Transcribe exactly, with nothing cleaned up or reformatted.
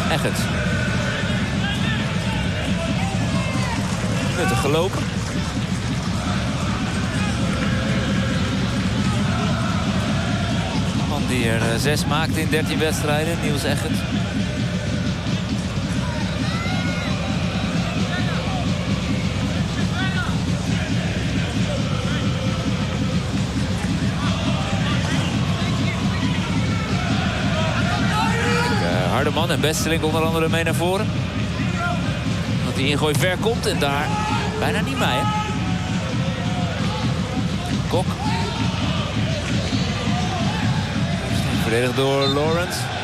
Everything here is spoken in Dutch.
Eggert. Nuttig gelopen. Man die er uh, zes maakte in dertien wedstrijden. Niels Eggert. Hardeman en Bestelink onder andere mee naar voren. Dat die ingooi ver komt en daar bijna niet bij, hè? Kok. Verdedigd door Lawrence.